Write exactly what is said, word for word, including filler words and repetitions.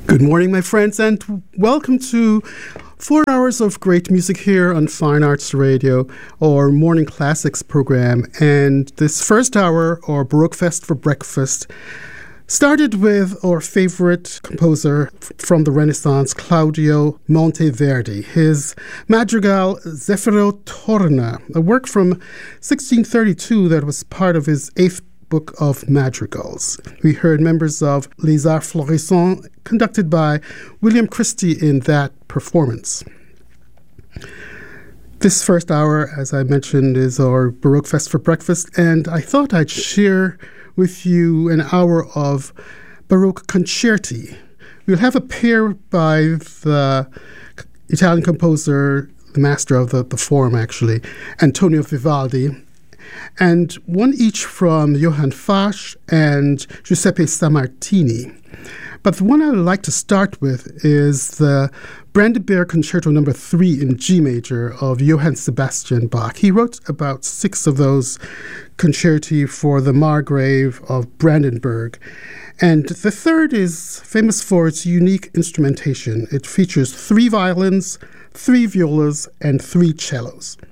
Good morning, my friends, and welcome to four hours of great music here on Fine Arts Radio, our morning classics program. And this first hour, our Baroque Fest for Breakfast, started with our favorite composer from the Renaissance, Claudio Monteverdi, his madrigal Zeffiro Torna, a work from sixteen thirty-two that was part of his eighth book of madrigals. We heard members of Les Arts Florissants conducted by William Christie in that performance. This first hour, as I mentioned, is our Baroque Fest for Breakfast, and I thought I'd share with you an hour of Baroque concerti. We'll have a pair by the Italian composer, the master of the, the form actually, Antonio Vivaldi, and one each from Johann Fasch and Giuseppe Sammartini. But the one I would like to start with is the Brandebert Concerto Number Three in G major of Johann Sebastian Bach. He wrote about six of those concerti for the Margrave of Brandenburg. And the third is famous for its unique instrumentation. It features three violins, three violas, and three cellos.